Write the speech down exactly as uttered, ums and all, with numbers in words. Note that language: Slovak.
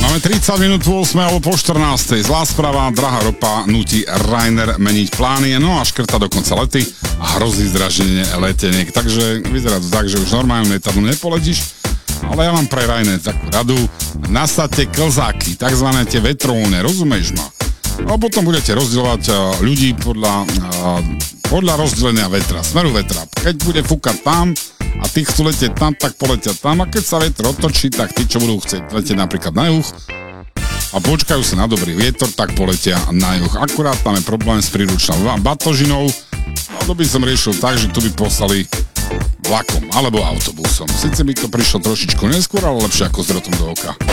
Máme tridsať minút po ôsmej alebo po štrnástej. Zlá správa, drahá ropa nutí Ryanair meniť plány, no a škrta dokonca lety a hrozí zdraženie leteniek. Takže vyzerá to tak, že už normálne letadlo nepoletíš, ale ja mám pre Ryanair takú radu. Nasadte klzáky, takzvané tie vetróne, rozumieš ma? A potom budete rozdielovať ľudí podľa, podľa rozdelenia vetra, smeru vetra. Keď bude fúkať tam a tí chcú letieť tam, tak poletia tam, a keď sa vetr otočí, tak tí, čo budú chcieť letieť napríklad na juh a počkajú sa na dobrý vietor, tak poletia na juh. Akurát tam je problém s príručnou batožinou, a to by som riešil tak, že tu by poslali vlakom alebo autobusom. Sice by to prišlo trošičku neskôr, ale lepšie ako s drotom do oka.